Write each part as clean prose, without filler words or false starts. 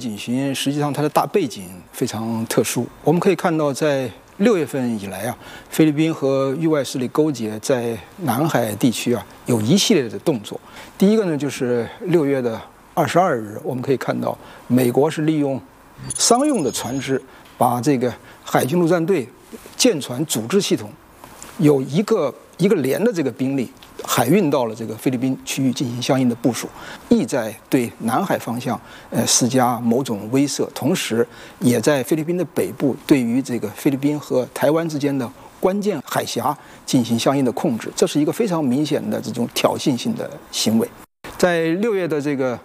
警巡实际上它的大背景非常特殊，我们可以看到在6月份以来啊，菲律宾和域外势力勾结在南海地区啊有一系列的动作。第一个呢，就是6月22日，我们可以看到美国是利用商用的船只，把这个海军陆战队舰船组织系统有一个连的这个兵力海运到了这个菲律宾区域进行相应的部署，意在对南海方向施加某种威慑，同时也在菲律宾的北部对于这个菲律宾和台湾之间的关键海峡进行相应的控制，这是一个非常明显的这种挑衅性的行为。在6月的这个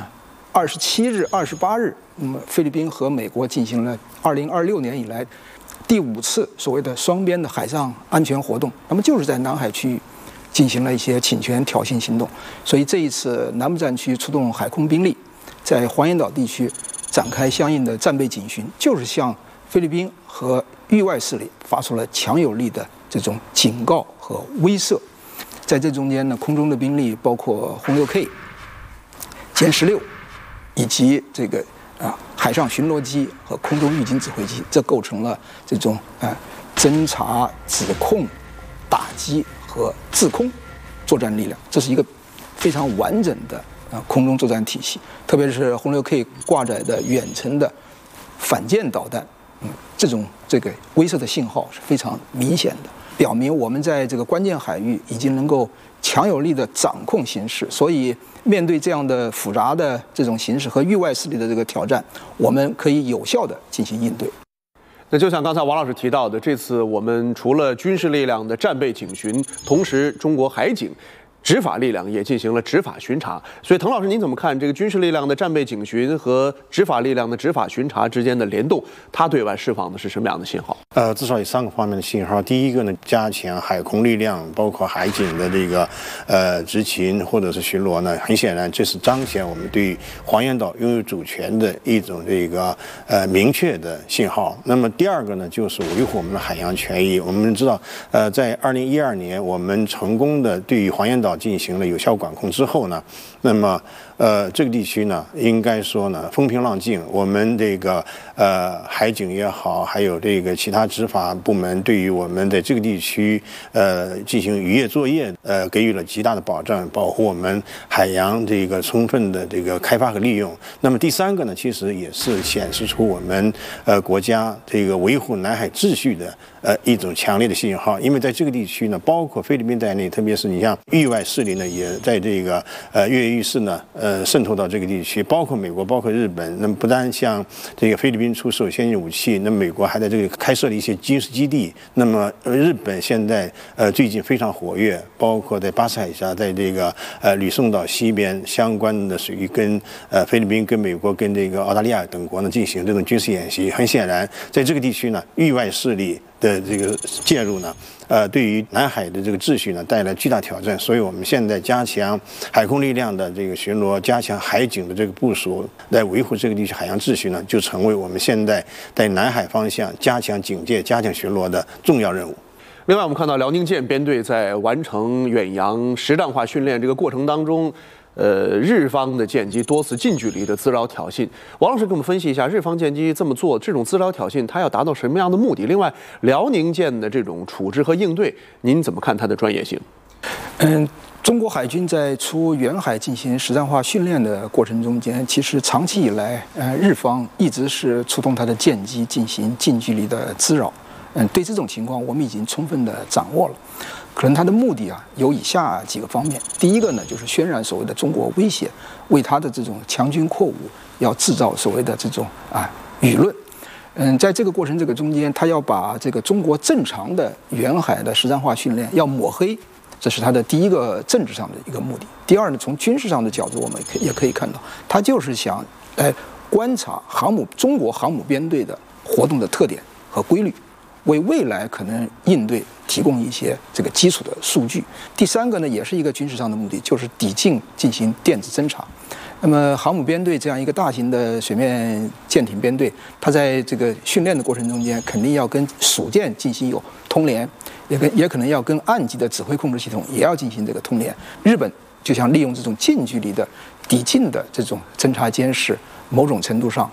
27日、28日，那么菲律宾和美国进行了2026年以来第5次所谓的双边的海上安全活动，那么就是在南海区域进行了一些侵权挑衅行动。所以这一次南部战区出动海空兵力，在黄岩岛地区展开相应的战备警巡，就是向菲律宾和域外势力发出了强有力的这种警告和威慑。在这中间呢，空中的兵力包括轰6K、歼16，以及这个海上巡逻机和空中预警指挥机，这构成了这种侦察、指控、打击和制空作战力量。这是一个非常完整的空中作战体系，特别是轰6K 挂载的远程的反舰导弹，这个威慑的信号是非常明显的，表明我们在这个关键海域已经能够强有力的掌控形势。所以面对这样的复杂的这种形势和域外势力的这个挑战，我们可以有效的进行应对。 那就像刚才王老师提到的，这次我们除了军事力量的战备警巡，同时中国海警执法力量也进行了执法巡查。所以滕老师您怎么看这个军事力量的战备警巡和执法力量的执法巡查之间的联动，它对外释放的是什么样的信号？ 至少有3个方面的信号。第一个呢，加强海空力量，包括海警的这个执勤或者是巡逻呢，很显然这是彰显我们对黄岩岛拥有主权的一种这个明确的信号。那么第二个呢，就是维护我们的海洋权益。我们知道在2012年我们成功的对于黄岩岛进行了有效管控之后呢，那么这个地区呢，应该说呢风平浪静。我们这个海警也好，还有这个其他执法部门对于我们在这个地区进行渔业作业给予了极大的保障，保护我们海洋这个充分的这个开发和利用。那么第3个呢，其实也是显示出我们国家这个维护南海秩序的一种强烈的信号。因为在这个地区呢，包括菲律宾在内，特别是你像域外势力呢，也在这个跃跃欲试呢渗透到这个地区，包括美国，包括日本。那么不但向这个菲律宾出售先进武器，那么美国还在这里开设了一些军事基地。那么日本现在最近非常活跃，包括在巴士海峡，在这个吕宋岛西边相关的水域跟菲律宾、跟美国、跟这个澳大利亚等国呢进行这种军事演习。很显然，在这个地区呢，域外势力的这个介入呢，对于南海的这个秩序呢带来巨大挑战。所以我们现在加强海空力量的这个巡逻，加强海警的这个部署，来维护这个地区海洋秩序呢，就成为我们现在在南海方向加强警戒、加强巡逻的重要任务。 另外，我们看到辽宁舰编队在完成远洋实战化训练这个过程当中，日方的舰机多次近距离的滋扰挑衅。王老师给我们分析一下，日方舰机这么做，这种滋扰挑衅，它要达到什么样的目的？另外，辽宁舰的这种处置和应对，您怎么看它的专业性？ 中国海军在出远海进行实战化训练的过程中间，其实长期以来，日方一直是出动它的舰机进行近距离的滋扰。对这种情况，我们已经充分的掌握了。可能它的目的有以下几个方面。第一个呢，就是渲染所谓的中国威胁，为它的这种强军扩武要制造所谓的这种舆论。在这个过程中间，他要把这个中国正常的远海的实战化训练要抹黑。这是他的第一个政治上的一个目的。第二呢，从军事上的角度，我们也可以看到，他就是想来观察中国航母编队的活动的特点和规律，为未来可能应对提供一些这个基础的数据。第3个呢，也是一个军事上的目的，就是抵近进行电子侦察。那么航母编队这样一个大型的水面舰艇编队，它在这个训练的过程中间，肯定要跟属舰进行有通联，也可能要跟岸基的指挥控制系统也要进行这个通联。日本就想利用这种近距离的抵近的这种侦察监视，某种程度上